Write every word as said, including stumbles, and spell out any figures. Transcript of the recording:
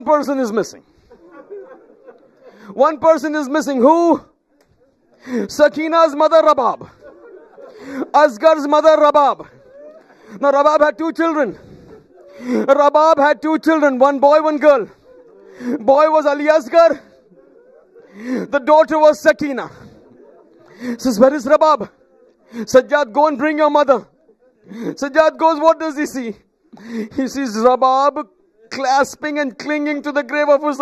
person is missing. One person is missing. Who? Sakina's mother, Rabab. Asgar's mother, Rabab. Now, Rabab had two children. Rabab had two children, one boy, one girl. Boy was Ali Asgar. The daughter was Sakina. Says, where is Rabab? Sajjad, go and bring your mother. Sajjad goes, what does he see? He sees Rabab clasping and clinging to the grave of Hussain.